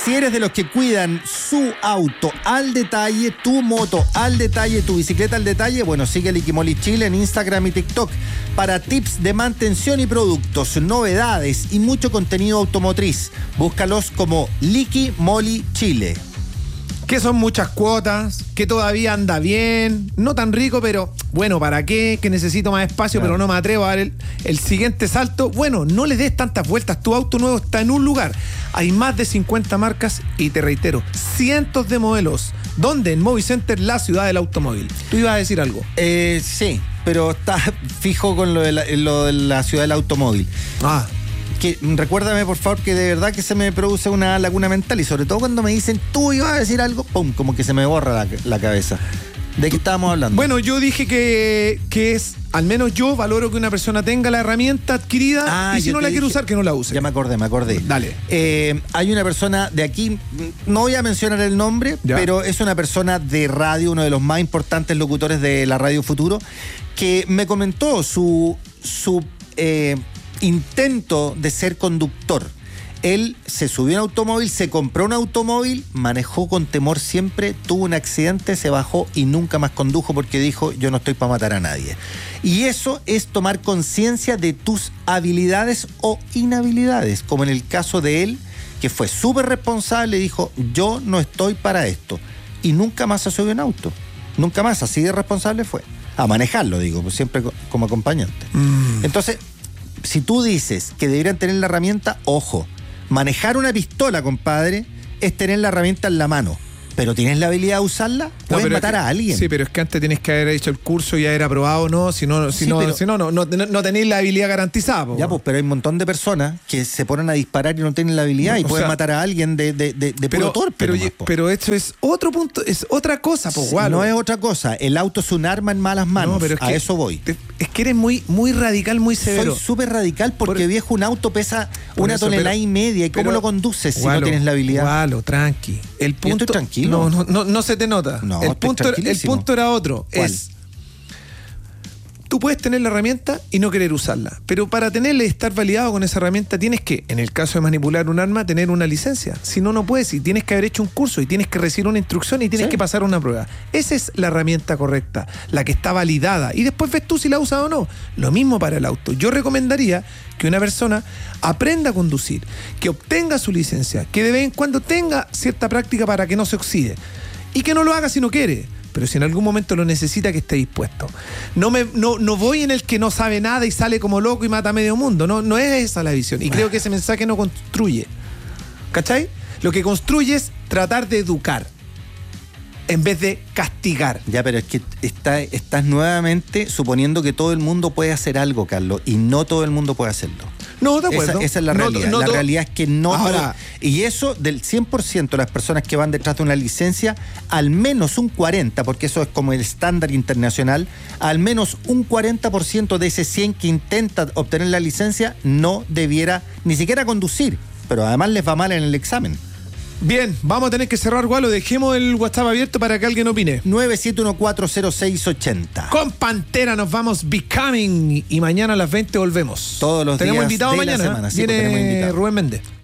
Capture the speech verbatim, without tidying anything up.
Si eres de los que cuidan su auto al detalle, tu moto al detalle, tu bicicleta al detalle, bueno, sigue a Liquimoli Chile en Instagram y TikTok para tips de mantención y productos, novedades y mucho contenido automotriz. Búscalos como Liquimoli Chile. Que son muchas cuotas, que todavía anda bien, no tan rico, pero bueno, ¿para qué? Que necesito más espacio, claro. Pero no me atrevo a dar el, el siguiente salto. Bueno, no le des tantas vueltas, tu auto nuevo está en un lugar. Hay más de cincuenta marcas y te reitero, cientos de modelos. ¿Dónde? En Movicenter, la ciudad del automóvil. ¿Tú ibas a decir algo? Eh, sí, pero está fijo con lo de la, lo de la ciudad del automóvil. Ah. Que, recuérdame por favor que de verdad que se me produce una laguna mental y sobre todo cuando me dicen tú ibas a decir algo, pum, como que se me borra la, la cabeza. ¿De qué estábamos hablando? Bueno, yo dije que, que es, al menos yo valoro que una persona tenga la herramienta adquirida ah, y si no la quiere usar, que no la use. Ya me acordé, me acordé. Dale. Eh, hay una persona de aquí, no voy a mencionar el nombre, ¿ya? Pero es una persona de radio, uno de los más importantes locutores de la Radio Futuro, que me comentó su... su eh, intento de ser conductor. Él se subió a un automóvil, se compró un automóvil, manejó con temor siempre, tuvo un accidente, se bajó y nunca más condujo porque dijo, yo no estoy para matar a nadie. Y eso es tomar conciencia de tus habilidades o inhabilidades, como en el caso de él, que fue súper responsable y dijo, yo no estoy para esto. Y nunca más se subió a un auto. Nunca más, así de responsable fue. A manejarlo, digo, pues siempre como acompañante. Mm. Entonces, si tú dices que deberían tener la herramienta, ojo, manejar una pistola, compadre, es tener la herramienta en la mano. Pero ¿tienes la habilidad de usarla? Puedes no, matar que, a alguien. Sí, pero es que antes tienes que haber hecho el curso y haber aprobado, ¿no? Si no, si sí, no, pero, si no, no, no, no tenéis la habilidad garantizada. Po, ya, pues, pero hay un montón de personas que se ponen a disparar y no tienen la habilidad no, y pueden sea, matar a alguien de, de, de, de pero, puro torpe. Pero, nomás, pero esto es otro punto, es otra cosa, po, sí, no es otra cosa. El auto es un arma en malas manos. No, pero es a que, eso voy. Te, es que eres muy, muy radical, muy severo. Soy súper radical porque, por, viejo, un auto pesa una eso, tonelada pero, y media. ¿Y cómo pero, lo conduces si gualo, no tienes la habilidad? Gualo, tranqui. El punto, yo estoy tranquilo. No, no, no, no se te nota. No, el, punto, el punto era otro. ¿Cuál? Es, tú puedes tener la herramienta y no querer usarla, pero para tenerla y estar validado con esa herramienta tienes que, en el caso de manipular un arma, tener una licencia. Si no, no puedes. Y tienes que haber hecho un curso y tienes que recibir una instrucción y tienes ¿sí? que pasar una prueba. Esa es la herramienta correcta, la que está validada. Y después ves tú si la usas o no. Lo mismo para el auto. Yo recomendaría que una persona aprenda a conducir, que obtenga su licencia, que de vez en cuando tenga cierta práctica para que no se oxide. Y que no lo haga si no quiere, pero si en algún momento lo necesita, que esté dispuesto. No, me, no, no voy en el que no sabe nada y sale como loco y mata a medio mundo. No, no es esa la visión. Y creo que ese mensaje no construye. ¿Cachai? Lo que construye es tratar de educar en vez de castigar. Ya, pero es que está, estás nuevamente suponiendo que todo el mundo puede hacer algo, Carlos, y no todo el mundo puede hacerlo. No, de acuerdo. Esa, esa es la realidad. No, no, la no, realidad es que no... Ahora, todo, y eso del cien por ciento de las personas que van detrás de una licencia, al menos un cuarenta por ciento, porque eso es como el estándar internacional, al menos un cuarenta por ciento de ese cien que intenta obtener la licencia no debiera ni siquiera conducir, pero además les va mal en el examen. Bien, vamos a tener que cerrar, Gualo. Dejemos el WhatsApp abierto para que alguien opine. nueve siete uno cuatro cero seis ocho cero. Con Pantera nos vamos Becoming y mañana a las veinte volvemos. Todos los tenemos días invitado de mañana. la semana. Sí, viene tenemos invitado. Rubén Méndez.